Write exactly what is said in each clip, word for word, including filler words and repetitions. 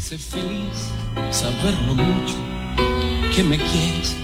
hace feliz saber lo mucho que me quieres,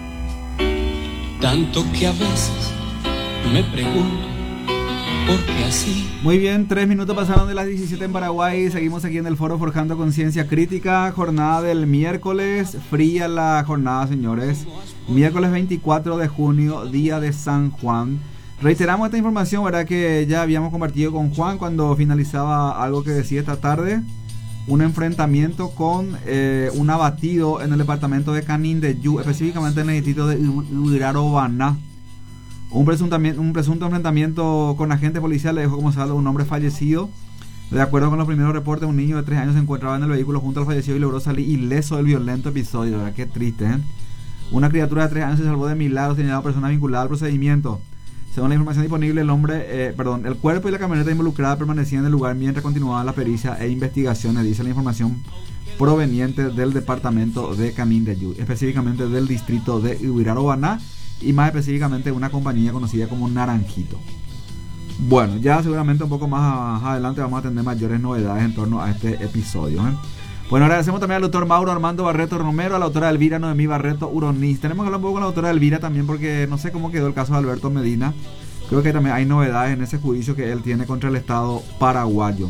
tanto que a veces me pregunto por qué así. Muy bien, tres minutos pasaron de las diecisiete en Paraguay. Seguimos aquí en el foro Forjando Conciencia Crítica. Jornada del miércoles, fría la jornada, señores. Miércoles veinticuatro de junio, día de San Juan. Reiteramos esta información, ¿verdad? Que ya habíamos compartido con Juan cuando finalizaba algo que decía esta tarde. Un enfrentamiento con eh, un abatido en el departamento de Canindeyú, específicamente en el distrito de Urarobaná. Un, un presunto enfrentamiento con agentes policiales dejó como saldo un hombre fallecido. De acuerdo con los primeros reportes, un niño de tres años se encontraba en el vehículo junto al fallecido y logró salir ileso del violento episodio. ¿Verdad? Qué triste, ¿eh? Una criatura de tres años se salvó de milagro, señalado persona vinculada al procedimiento. Según la información disponible, el hombre, eh, perdón, el cuerpo y la camioneta involucrada permanecían en el lugar mientras continuaba la pericia e investigaciones, dice la información proveniente del departamento de Canindeyú, específicamente del distrito de Urarobaná y más específicamente una compañía conocida como Naranjito. Bueno, ya seguramente un poco más adelante vamos a tener mayores novedades en torno a este episodio, ¿eh? Bueno, agradecemos también al doctor Mauro Armando Barreto Romero, a la doctora Elvira Noemí Barreto Uroniz. Tenemos que hablar un poco con la doctora Elvira también porque no sé cómo quedó el caso de Alberto Medina. Creo que también hay novedades en ese juicio que él tiene contra el Estado paraguayo.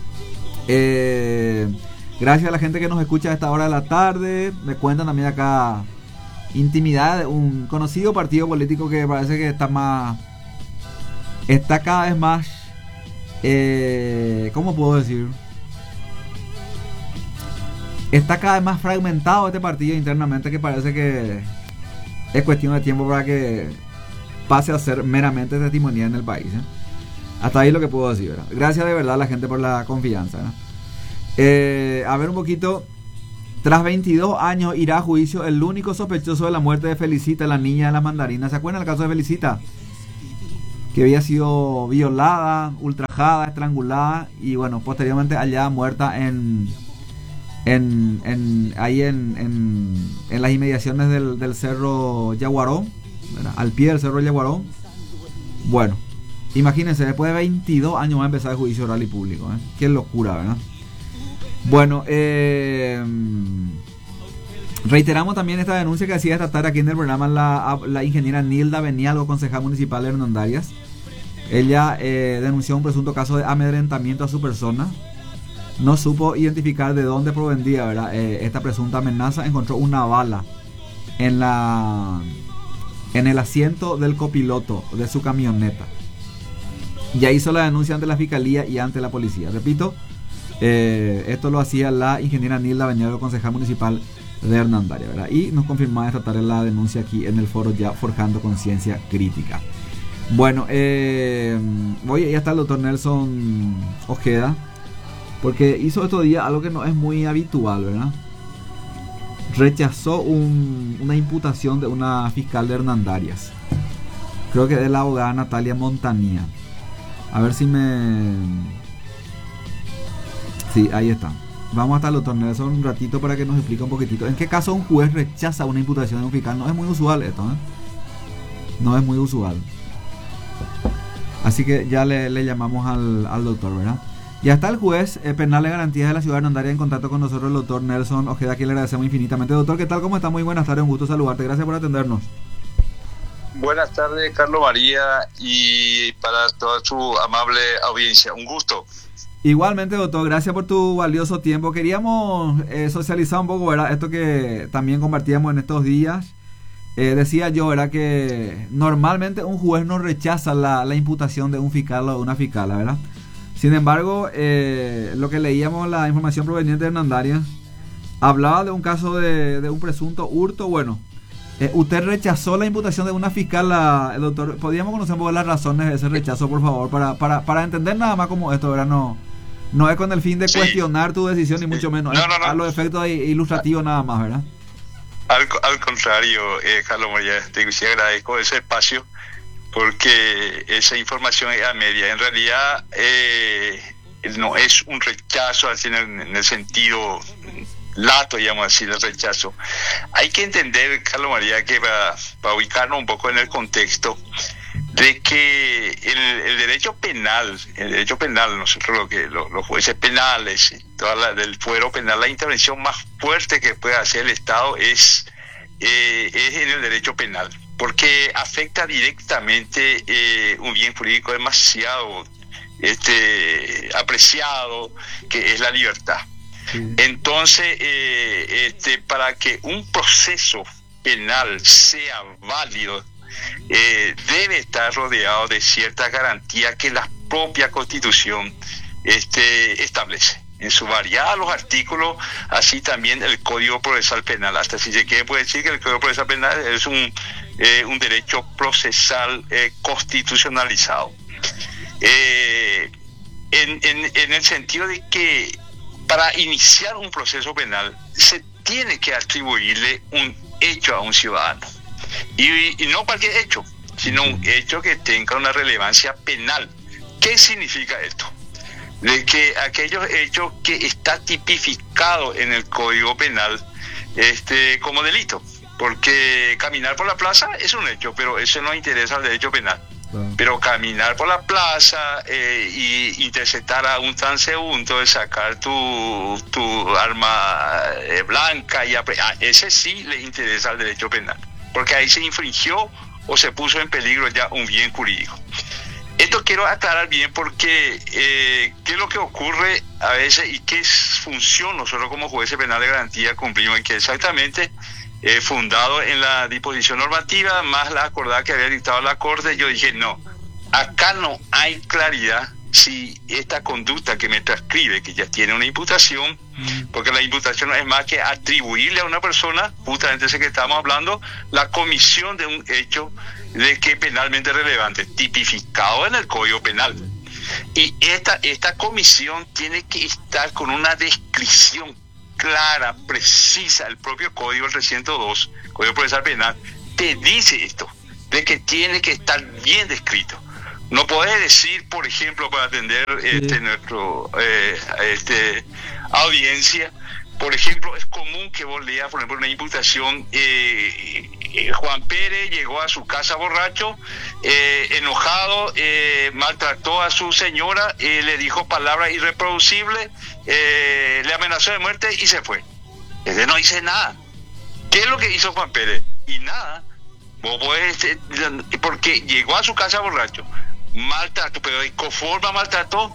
Eh, gracias a la gente que nos escucha a esta hora de la tarde. Me cuentan también acá intimidad de un conocido partido político que parece que está más... Está cada vez más... Eh, ¿Cómo puedo decir? Está cada vez más fragmentado este partido internamente, que parece que es cuestión de tiempo para que pase a ser meramente testimonial en el país, ¿eh? Hasta ahí lo que puedo decir, ¿verdad? Gracias de verdad a la gente por la confianza, ¿no? eh, A ver un poquito. Tras veintidós años irá a juicio el único sospechoso de la muerte de Felicita, la niña de las mandarinas. ¿Se acuerdan del caso de Felicita? Que había sido violada, ultrajada, estrangulada y bueno, posteriormente hallada muerta en... En, en, ahí en, en, en las inmediaciones del, del cerro Yaguaró, ¿verdad? Al pie del cerro Yaguaró. Bueno, imagínense, después de veintidós años va a empezar el juicio oral y público, ¿eh? Qué locura, ¿verdad? Bueno, eh, reiteramos también esta denuncia que hacía esta tarde aquí en el programa la, la ingeniera Nilda Benialgo, concejal municipal de Hernandarias. Ella eh, denunció un presunto caso de amedrentamiento a su persona. No supo identificar de dónde provenía, ¿verdad? Eh, esta presunta amenaza. Encontró una bala en la en el asiento del copiloto de su camioneta. Ya hizo la denuncia ante la fiscalía y ante la policía. Repito, eh, esto lo hacía la ingeniera Nilda Beñado, concejal municipal de Hernandarias, ¿verdad? Y nos confirmaba esta tarde la denuncia aquí en el foro ya Forjando Conciencia Crítica. Bueno, eh, voy, ya está el doctor Nelson Ojeda, porque hizo estos días algo que no es muy habitual, ¿verdad? Rechazó un, una imputación de una fiscal de Hernandarias. Creo que de la abogada Natalia Montanía. A ver si me... Sí, ahí está. Vamos hasta el doctor Nelson un ratito para que nos explique un poquitito. ¿En qué caso un juez rechaza una imputación de un fiscal? No es muy usual esto, ¿eh? No es muy usual. Así que ya le, le llamamos al, al doctor, ¿verdad? Ya está el juez eh, penal de garantías de la ciudad de Hernandarias en contacto con nosotros, el doctor Nelson Ojeda, a quien le agradecemos infinitamente. Doctor, ¿qué tal? ¿Cómo está? Muy buenas tardes, un gusto saludarte. Gracias por atendernos. Buenas tardes, Carlos María, y para toda su amable audiencia. Un gusto. Igualmente, doctor, gracias por tu valioso tiempo. Queríamos eh, socializar un poco, ¿verdad? Esto que también compartíamos en estos días. Eh, decía yo, ¿verdad? Que normalmente un juez no rechaza la, la imputación de un fiscal o de una fiscal, ¿verdad? Sin embargo, eh, lo que leíamos, la información proveniente de Hernandarias, hablaba de un caso de, de un presunto hurto. Bueno, eh, usted rechazó la imputación de una fiscal, la, el doctor. ¿Podríamos conocer un poco las razones de ese rechazo, por favor? Para, para, para entender nada más como esto, ¿verdad? No, no es con el fin de sí. cuestionar tu decisión, ni mucho menos. No, no, no. A los efectos ilustrativos nada más, ¿verdad? Al, al contrario, eh, Carlos María, te sí agradezco ese espacio, porque esa información es a media. En realidad eh, no es un rechazo así en el, en el sentido lato, digamos así, del rechazo. Hay que entender, Carlos María, que para, para ubicarnos un poco en el contexto, de que el, el derecho penal, el derecho penal, nosotros lo que los, los jueces penales, toda la, del fuero penal, la intervención más fuerte que puede hacer el Estado es, eh, es en el derecho penal, porque afecta directamente eh, un bien jurídico demasiado este, apreciado, que es la libertad. Sí. Entonces, eh, este, para que un proceso penal sea válido, eh, debe estar rodeado de ciertas garantías que la propia Constitución este, establece. En su variedad los artículos, así también el Código Procesal Penal. Hasta si se quiere puede decir que el Código Procesal Penal es un, eh, un derecho procesal eh, constitucionalizado. Eh, en, en, en el sentido de que para iniciar un proceso penal se tiene que atribuirle un hecho a un ciudadano. Y, y no cualquier hecho, sino un hecho que tenga una relevancia penal. ¿Qué significa esto? De que aquellos hechos que está tipificado en el Código Penal este, como delito, porque caminar por la plaza es un hecho, pero eso no interesa al derecho penal. Claro. Pero caminar por la plaza eh, y interceptar a un transeúnte, sacar tu, tu arma eh, blanca, y a ese sí le interesa al derecho penal, porque ahí se infringió o se puso en peligro ya un bien jurídico. Esto quiero aclarar bien porque eh, qué es lo que ocurre a veces y qué función nosotros como jueces penales de garantía cumplimos, y que exactamente eh, fundado en la disposición normativa más la acordada que había dictado la Corte, yo dije no, acá no hay claridad si esta conducta que me transcribe, que ya tiene una imputación, porque la imputación no es más que atribuirle a una persona, justamente ese que estamos hablando, la comisión de un hecho de que penalmente relevante, tipificado en el Código Penal. Y esta, esta comisión tiene que estar con una descripción clara, precisa. El propio Código, el trescientos dos, Código Procesal Penal, te dice esto, de que tiene que estar bien descrito. No podés decir, por ejemplo, para atender este, sí. nuestro eh, este, audiencia, por ejemplo, es común que vos leas, por ejemplo, una imputación, eh, eh, Juan Pérez llegó a su casa borracho, eh, enojado, eh, maltrató a su señora, eh, le dijo palabras irreproducibles, eh, le amenazó de muerte y se fue. Ese no dice nada. ¿Qué es lo que hizo Juan Pérez? Y nada. Vos podés, eh, porque llegó a su casa borracho, maltrató, pero ¿de qué forma maltrató?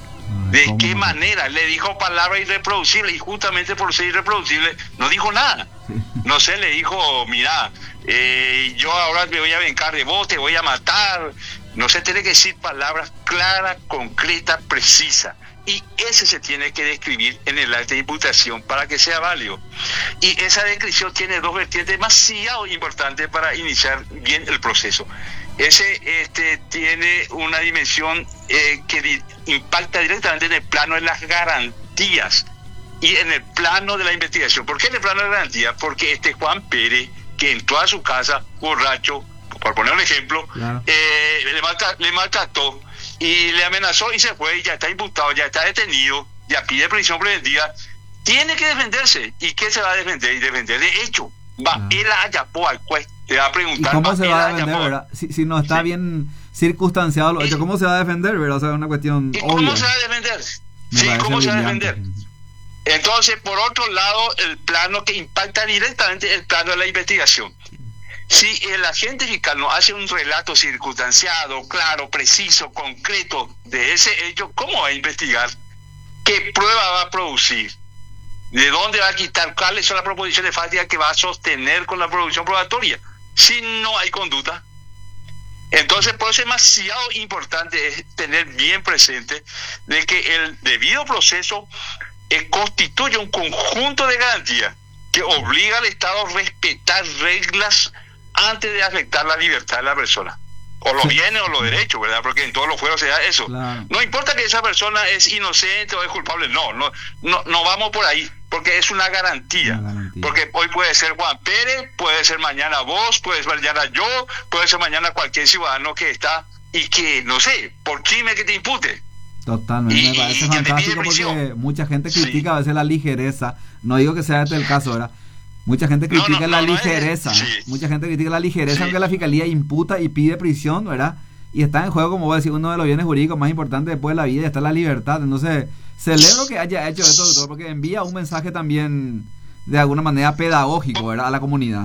¿De ¿Cómo? qué manera? Le dijo palabras irreproducibles, y justamente por ser irreproducible no dijo nada. No sé, le dijo, mira, eh, yo ahora me voy a vengar de vos, te voy a matar. No se tiene que decir palabras claras, concretas, precisas. Y ese se tiene que describir en el acta de imputación para que sea válido. Y esa descripción tiene dos vertientes demasiado importantes para iniciar bien el proceso. Ese este, tiene una dimensión eh, que di- impacta directamente en el plano de las garantías y en el plano de la investigación. ¿Por qué en el plano de la garantía? Porque este Juan Pérez, que entró a su casa borracho, por poner un ejemplo, claro. eh, le, maltra- le maltrató y le amenazó y se fue, y ya está imputado, ya está detenido, ya pide prisión preventiva, tiene que defenderse. ¿Y qué se va a defender? Y defender de hecho. Va, ah. él allapó al juez, te va a preguntar. ¿Y cómo se va a defender, verdad? Si, si no está sí. bien circunstanciado lo hecho, ¿cómo se va a defender, verdad? O sea, es una cuestión ¿Y obvia. cómo se va a defender? Me sí, ¿cómo se va a defender? Entonces, por otro lado, el plano que impacta directamente el plano de la investigación. Si el agente fiscal no hace un relato circunstanciado, claro, preciso, concreto de ese hecho, ¿cómo va a investigar? ¿Qué prueba va a producir? ¿De dónde va a quitar? ¿Cuáles son las proposiciones fácticas que va a sostener con la producción probatoria? Si no hay conducta. Entonces, por eso es demasiado importante es tener bien presente de que el debido proceso eh, constituye un conjunto de garantías que obliga al Estado a respetar reglas antes de afectar la libertad de la persona, o los bienes o los derechos, ¿verdad? Porque en todos los fueros se da eso. Claro. No importa que esa persona es inocente o es culpable, no, no, no, no vamos por ahí, porque es una garantía. una garantía. Porque hoy puede ser Juan Pérez, puede ser mañana vos, puede ser mañana yo, puede ser mañana cualquier ciudadano que está y que, no sé, por crimen que te impute. Totalmente, y, me parece fantástico porque mucha gente critica sí. a veces la ligereza, no digo que sea este el caso, ¿verdad? Mucha gente critica no, no, la no, ligereza, no es, sí. mucha gente critica la ligereza sí. aunque la fiscalía imputa y pide prisión, ¿verdad? y está en juego, como voy a decir, uno de los bienes jurídicos más importantes después de la vida, y está la libertad. Entonces, celebro que haya hecho esto, doctor, porque envía un mensaje también de alguna manera pedagógico, ¿verdad?, a la comunidad.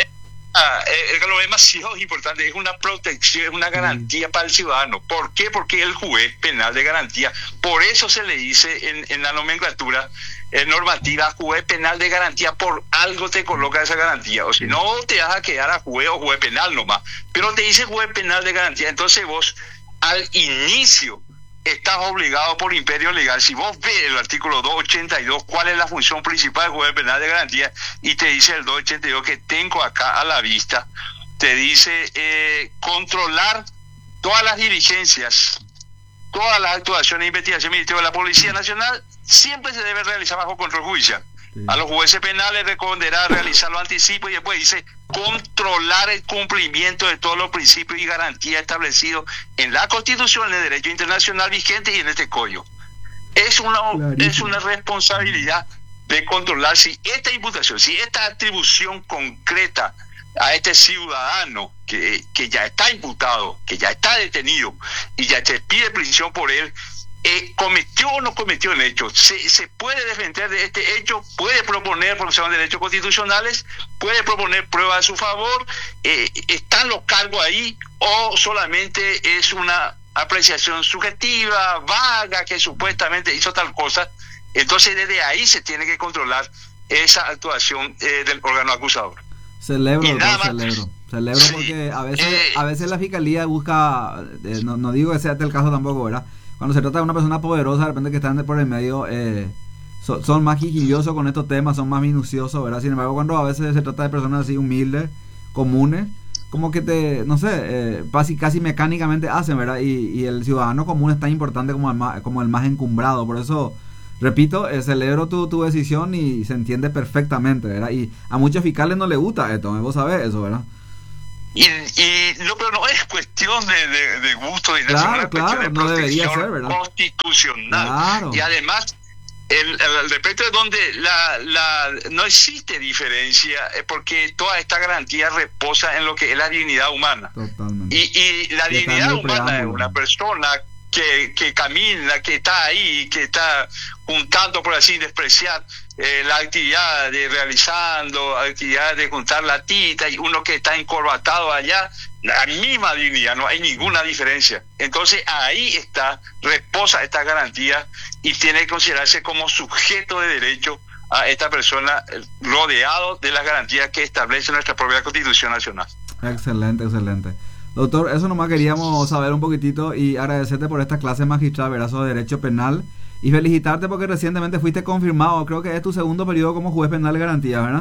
Ah, eh, lo demasiado importante, es una protección, es una garantía mm. para el ciudadano. ¿Por qué? Porque el juez penal de garantía, por eso se le dice en, en la nomenclatura eh, normativa, juez penal de garantía, por algo te coloca esa garantía, o si no te vas a quedar a juez o juez penal nomás, pero te dice juez penal de garantía. Entonces vos al inicio estás obligado por imperio legal. Si vos ves el artículo doscientos ochenta y dos, cuál es la función principal del juez penal de garantía, y te dice el doscientos ochenta y dos, que tengo acá a la vista, te dice eh, controlar todas las diligencias, todas las actuaciones de investigación ministerio de la Policía Nacional, siempre se debe realizar bajo control judicial. Sí. A los jueces penales responderá realizar los anticipos, y después dice controlar el cumplimiento de todos los principios y garantías establecidos en la Constitución, en el derecho internacional vigente y en este código. Es una, es una responsabilidad de controlar si esta imputación, si esta atribución concreta a este ciudadano que, que ya está imputado, que ya está detenido y ya se pide prisión por él, Eh, cometió o no cometió el hecho, se, se puede defender de este hecho, puede proponer, porque son derechos constitucionales, puede proponer pruebas a su favor, eh, están los cargos ahí, o solamente es una apreciación subjetiva, vaga, que supuestamente hizo tal cosa. Entonces desde ahí se tiene que controlar esa actuación eh, del órgano acusador. Celebro, doctor, celebro. Celebro sí, porque a veces, eh, a veces la fiscalía busca, eh, no, no digo que sea el caso tampoco, ¿verdad? Cuando se trata de una persona poderosa, de repente que están por el medio, eh, so, son más quisquillosos con estos temas, son más minuciosos, ¿verdad? Sin embargo, cuando a veces se trata de personas así humildes, comunes, como que te, no sé, eh, casi, casi mecánicamente hacen, ¿verdad? Y, y el ciudadano común es tan importante como el más, como el más encumbrado. Por eso, repito, eh, celebro tu, tu decisión y se entiende perfectamente, ¿verdad? Y a muchos fiscales no les gusta esto, vos sabés eso, ¿verdad? Y, y no, pero no es cuestión de, de, de gusto, de claro, es claro, de no debería ser, ¿verdad? Constitucional. Claro. Y además, el, el respecto de donde la, la no existe diferencia, es porque toda esta garantía reposa en lo que es la dignidad humana. Totalmente. Y, y la y dignidad humana de una persona que, que camina, que está ahí, que está juntando, por así despreciar, eh, la actividad de realizando, actividad de juntar la tita, y uno que está encorbatado allá, la misma dignidad, no hay ninguna diferencia. Entonces ahí está, reposa esta garantía, y tiene que considerarse como sujeto de derecho a esta persona, rodeado de las garantías que establece nuestra propia Constitución Nacional. Excelente, excelente. Doctor, eso nomás queríamos saber un poquitito, y agradecerte por esta clase magistral, ¿verdad?, sobre derecho penal, y felicitarte porque recientemente fuiste confirmado, creo que es tu segundo periodo como juez penal de garantía, ¿verdad?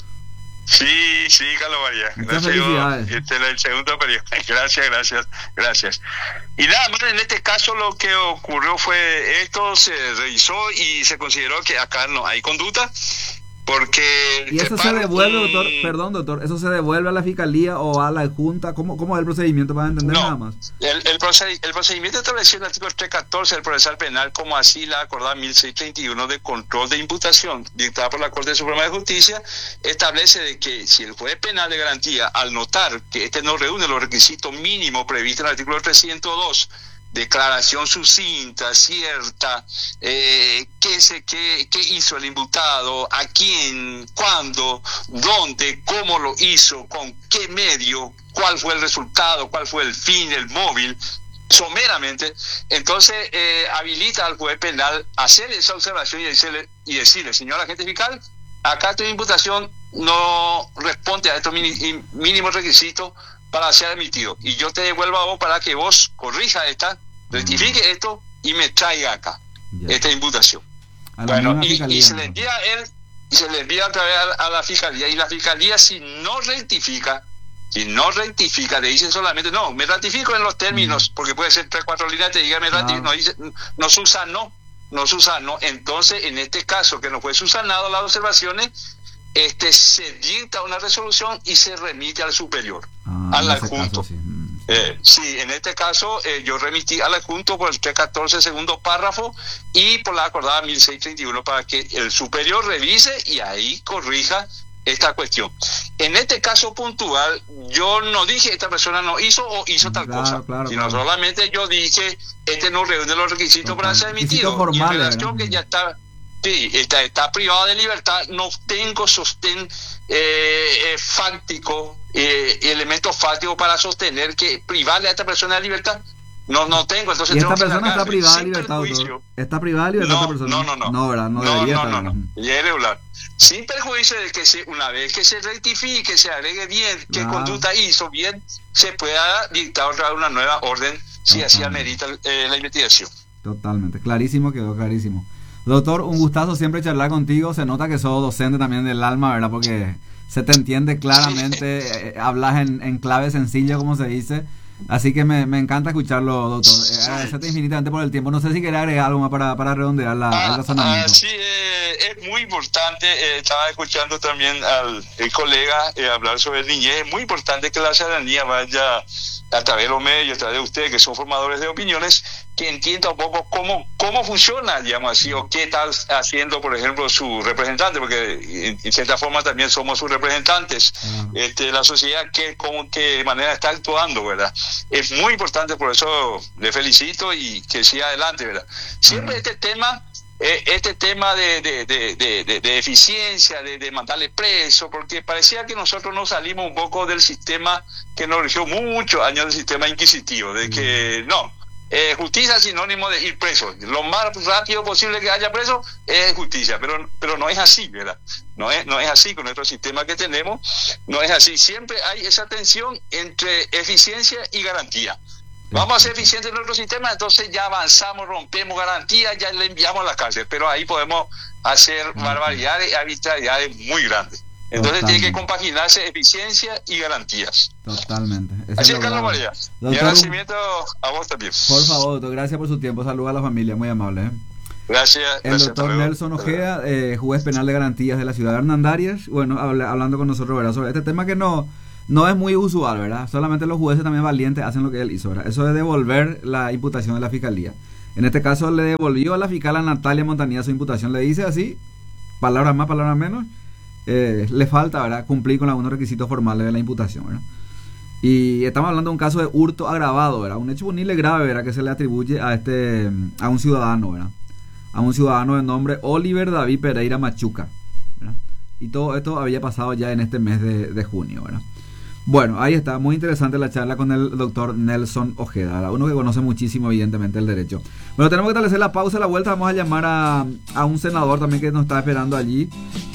Sí, sí, Carlos María. Muchas felicidades. Este es el segundo periodo. Gracias, gracias, gracias. Y nada más, en este caso lo que ocurrió fue esto, se revisó y se consideró que acá no hay conducta, porque... ¿Y eso se devuelve, un... doctor? Perdón, doctor, ¿eso se devuelve a la fiscalía o a la junta? ¿Cómo, cómo es el procedimiento para entender no, nada más? El, el, proced, el procedimiento establecido en el artículo trescientos catorce del procesal penal, como así la acordada mil seiscientos treinta y uno de control de imputación, dictada por la Corte Suprema de Justicia, establece de que si el juez penal de garantía, al notar que este no reúne los requisitos mínimos previstos en el artículo trescientos dos, declaración sucinta, cierta, eh, qué, se, qué, qué hizo el imputado, a quién, cuándo, dónde, cómo lo hizo, con qué medio, cuál fue el resultado, cuál fue el fin, el móvil, someramente, entonces eh, habilita al juez penal a hacer esa observación y decirle, y decirle, señor agente fiscal, acá tu imputación no responde a estos mínimos requisitos para ser admitido, y yo te devuelvo a vos para que vos corrija esta, rectifique uh-huh. esto y me traiga acá yeah. esta imputación. Bueno, y, y se le envía a él, y se le envía otra vez a, a la fiscalía, y la fiscalía, si no rectifica, si no rectifica, le dicen solamente, no, me ratifico en los términos, uh-huh. porque puede ser tres, cuatro líneas, te diga, me ratifico, no, dice, no subsanó, no subsanó, entonces en este caso que no fue subsanado las observaciones, este se dicta una resolución y se remite al superior, ah, al adjunto. Sí. Eh, sí, en este caso eh, yo remití al adjunto por el trescientos catorce segundo párrafo y por la acordada mil seiscientos treinta y uno para que el superior revise y ahí corrija esta cuestión. En este caso puntual, yo no dije esta persona no hizo o hizo tal claro, cosa, claro, sino claro. solamente yo dije este no reúne los requisitos Total. para ser emitido. Formales, y en relación ¿verdad? que ya está, sí, está, está privado de libertad, no tengo sostén eh, eh, fáctico, eh, elementos fácticos para sostener que privarle a esta persona de libertad. No, no tengo, entonces Y tengo esta que persona está largarme, privada de sin libertad, perjuicio. doctor. Está privada de libertad No, esta persona. no, no, no. No, ¿verdad? No, No, debería no, estar. no, no. Ya es regular. Sin perjuicio de que se, una vez que se rectifique, se agregue bien, qué Claro. conducta hizo bien, se pueda dictar otra vez una nueva orden si Ajá. así amerita eh, la investigación. Totalmente, clarísimo, quedó clarísimo. Doctor, un gustazo siempre charlar contigo. Se nota que sos docente también del alma, ¿verdad? Porque se te entiende claramente, Sí. eh, hablas en, en clave sencilla, como se dice. Así que me, me encanta escucharlo, doctor. Eh, agradecerte infinitamente por el tiempo. No sé si querés agregar algo más para, para redondear la, Ah, el razonamiento. ah, sí, eh, es muy importante. Eh, estaba escuchando también al el colega eh, hablar sobre niñez. Es muy importante que la ciudadanía vaya a través de los medios, a través de ustedes, que son formadores de opiniones, que entienda un poco cómo cómo funciona, digamos así, o qué está haciendo, por ejemplo, su representante, porque en, en cierta forma también somos sus representantes. Ah. Este, la sociedad, que cómo, qué manera está actuando, ¿verdad? Es muy importante, por eso le felicito y que siga adelante, ¿verdad? Siempre este tema, eh, este tema de, de, de, de, de, de eficiencia, de, de mandarle preso, porque parecía que nosotros nos salimos un poco del sistema que nos rigió muchos años, del sistema inquisitivo, de que no, eh, justicia es sinónimo de ir preso, lo más rápido posible que haya preso es justicia, pero pero no es así, ¿verdad? No es, no es así con nuestro sistema que tenemos, no es así, siempre hay esa tensión entre eficiencia y garantía. Vamos a ser eficientes en nuestro sistema, entonces ya avanzamos, rompemos garantías, ya le enviamos a la cárcel, pero ahí podemos hacer barbaridades y arbitrariedades muy grandes. Entonces Totalmente. tiene que compaginarse eficiencia y garantías. Totalmente. Ese Así es es, lo Carlos bravo. María. Mi Doctor, agradecimiento a vos también. por favor, doctor, gracias por su tiempo. Saludos a la familia, muy amable. ¿eh? Gracias. El gracias, doctor hasta luego. Nelson Ojeda, eh, juez penal de garantías de la ciudad de Hernandarias, bueno, habla, hablando con nosotros, ¿verdad? Sobre este tema que no, no es muy usual, ¿verdad? Solamente los jueces también valientes hacen lo que él hizo, ¿verdad? Eso es devolver la imputación de la fiscalía. En este caso le devolvió a la fiscal a Natalia Montanía su imputación, le dice así, palabras más, palabras menos, eh, le falta, ¿verdad? Cumplir con algunos requisitos formales de la imputación, ¿verdad? Y estamos hablando de un caso de hurto agravado, ¿verdad? Un hecho punible grave, ¿verdad? Que se le atribuye a este, a un ciudadano, ¿verdad? A un ciudadano de nombre Oliver David Pereira Machuca, ¿verdad? Y todo esto había pasado ya en este mes de, de junio, ¿verdad? Bueno, ahí está, muy interesante la charla con el doctor Nelson Ojeda, ¿verdad? Uno que conoce muchísimo evidentemente el derecho. Bueno, tenemos que establecer la pausa, a la vuelta vamos a llamar a, a un senador también que nos está esperando allí,